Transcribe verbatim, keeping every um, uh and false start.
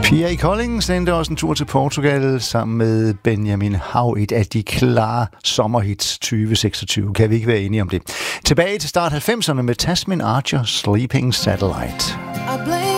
Pia i Kolding sendte også en tur til Portugal sammen med Benjamin Hav, et af de klare sommerhits tyve seksogtyve. Kan vi ikke være enige om det? Tilbage til start halvfemserne med Tasmin Archer, Sleeping Satellite.